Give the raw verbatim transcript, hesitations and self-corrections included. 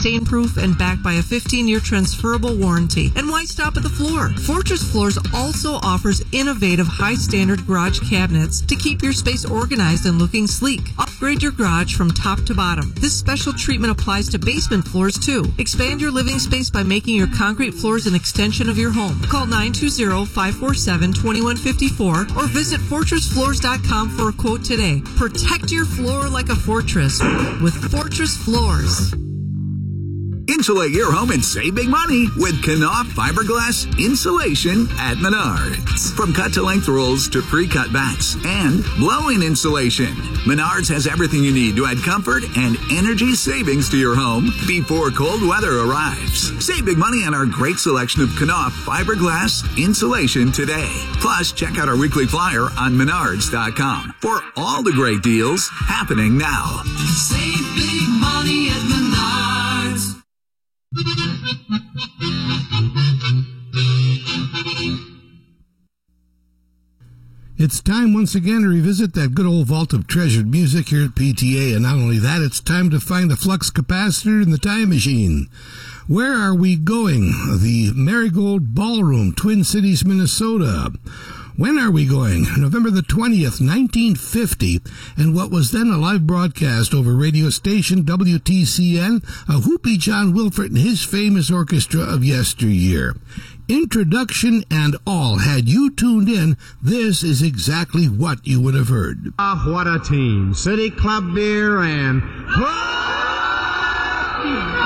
stain-proof and backed by a fifteen-year transferable warranty. And why stop at the floor? Fortress Floors also offers innovative high-standard garage cabinets to keep your space organized and looking sleek. Upgrade your garage from top to bottom. This special treatment applies to basement floors too. Expand your living space by making your concrete floors an extension of your home. Call nine two zero, five four seven, two one five four or visit fortress floors dot com for a quote today. Protect your floor like a fortress with Fortress Floors. Insulate your home and save big money with Knauf fiberglass insulation at Menards. From cut-to-length rolls to pre-cut bats and blowing insulation, Menards has everything you need to add comfort and energy savings to your home before cold weather arrives. Save big money on our great selection of Knauf fiberglass insulation today. Plus, check out our weekly flyer on menards dot com for all the great deals happening now. Save big money at Menards. It's time once again to revisit that good old vault of treasured music here at P T A, and not only that, it's time to find the flux capacitor in the time machine. Where are we going? The Marigold Ballroom, Twin Cities, Minnesota. When are we going? November the twentieth, nineteen fifty, and what was then a live broadcast over radio station W T C N, a Whoopie John Wilford and his famous orchestra of yesteryear. Introduction and all, had you tuned in, this is exactly what you would have heard. Ah, what a team. City Club beer and...